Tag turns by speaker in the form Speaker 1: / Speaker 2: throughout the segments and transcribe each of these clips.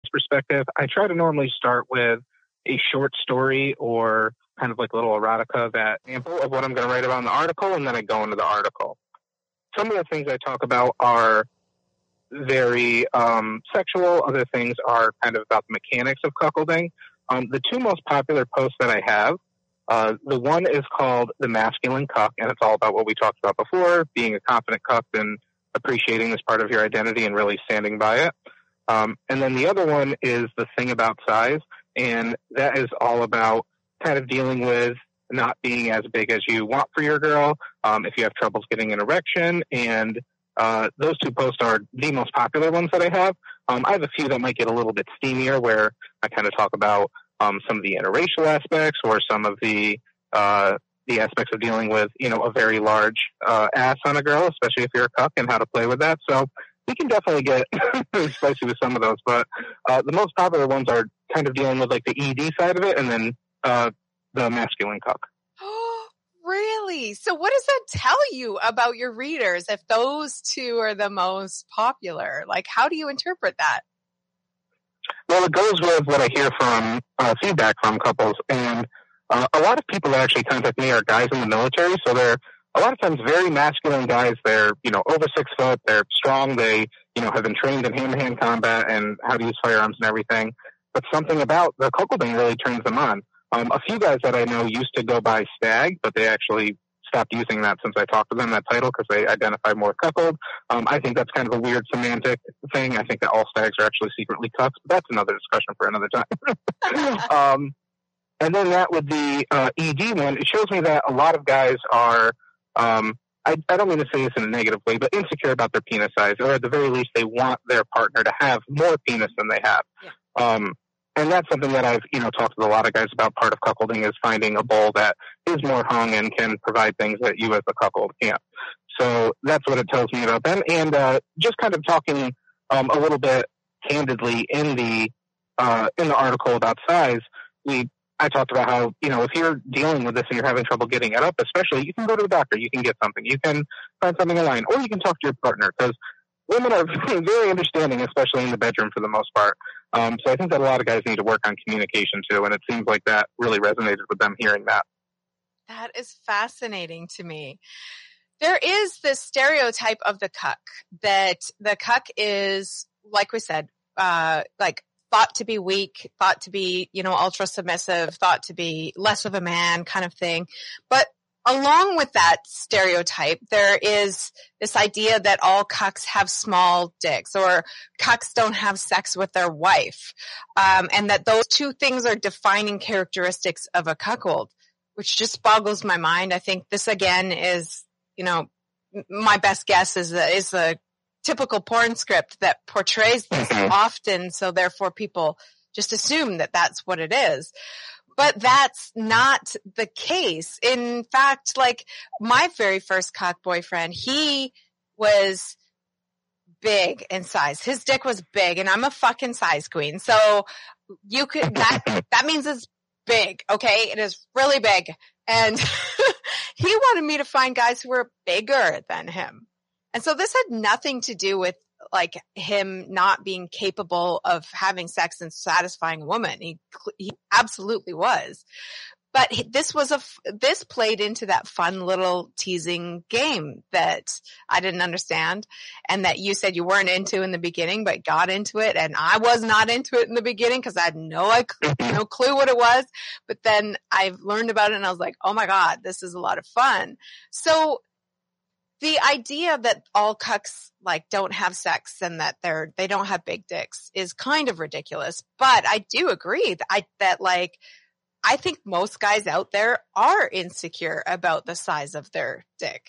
Speaker 1: perspective, I try to normally start with a short story or kind of like a little erotica that example of what I'm going to write about in the article, and then I go into the article. Some of the things I talk about are very sexual. Other things are kind of about the mechanics of cuckolding. The two most popular posts that I have, the one is called The Masculine Cuck, and it's all about what we talked about before, being a confident cuck and appreciating this part of your identity and really standing by it. And then the other one is The Thing About Size, and that is all about kind of dealing with not being as big as you want for your girl, if you have troubles getting an erection, and those two posts are the most popular ones that I have. I have a few that might get a little bit steamier where I kind of talk about some of the interracial aspects or some of the aspects of dealing with, a very large ass on a girl, especially if you're a cuck, and how to play with that. So we can definitely get spicy with some of those, but the most popular ones are kind of dealing with like the ED side of it, and then the masculine cuck.
Speaker 2: Really? So what does that tell you about your readers if those two are the most popular? Like, how do you interpret that?
Speaker 1: Well, it goes with what I hear from feedback from couples, and a lot of people that actually contact me are guys in the military, so they're a lot of times very masculine guys. They're, over 6 foot, they're strong, they, have been trained in hand-to-hand combat and how to use firearms and everything, but something about the cuckolding really turns them on. A few guys that I know used to go by stag, but they actually stopped using that since I talked to them, that title, because they identify more cuckold. I think that's kind of a weird semantic thing. I think that all stags are actually secretly cucks, but that's another discussion for another time. And then that with the ED one, it shows me that a lot of guys are, I don't mean to say this in a negative way, but insecure about their penis size, or at the very least, they want their partner to have more penis than they have. Yeah. And that's something that I've, talked with a lot of guys about. Part of cuckolding is finding a bowl that is more hung and can provide things that you as a cuckold can't. So that's what it tells me about them. And just kind of talking a little bit candidly in the article about size, I talked about how, if you're dealing with this and you're having trouble getting it up, especially, you can go to the doctor, you can get something, you can find something online, or you can talk to your partner, because women are very understanding, especially in the bedroom for the most part. So I think that a lot of guys need to work on communication too, and it seems like that really resonated with them hearing that.
Speaker 2: That is fascinating to me. There is this stereotype of the cuck, that the cuck is, like we said, thought to be weak, thought to be, ultra submissive, thought to be less of a man kind of thing. But along with that stereotype, there is this idea that all cucks have small dicks, or cucks don't have sex with their wife. And that those two things are defining characteristics of a cuckold, which just boggles my mind. I think this again is, my best guess is a typical porn script that portrays this often, so therefore people just assume that that's what it is. But that's not the case. In fact, like my very first cuck boyfriend, he was big in size. His dick was big, and I'm a fucking size queen. So you could, that means it's big, okay? It is really big. And he wanted me to find guys who were bigger than him. And so this had nothing to do with like him not being capable of having sex and satisfying a woman. He absolutely was. But this played into that fun little teasing game that I didn't understand, and that you said you weren't into in the beginning, but got into it. And I was not into it in the beginning because I had no clue what it was. But then I learned about it, and I was like, oh my God, this is a lot of fun. So the idea that all cucks don't have sex and that they don't have big dicks is kind of ridiculous. But I do agree that I think most guys out there are insecure about the size of their dick.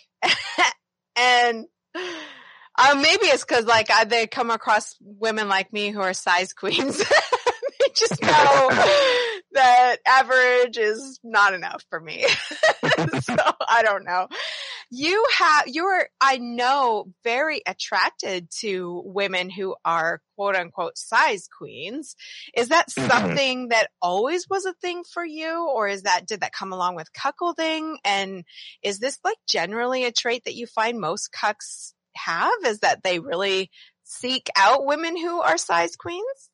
Speaker 2: And maybe it's because they come across women like me who are size queens. They just know that average is not enough for me. So I don't know. You're, I know, very attracted to women who are quote unquote size queens. Is that something that always was a thing for you, or did that come along with cuckolding? And is this generally a trait that you find most cucks have, is that they really seek out women who are size queens?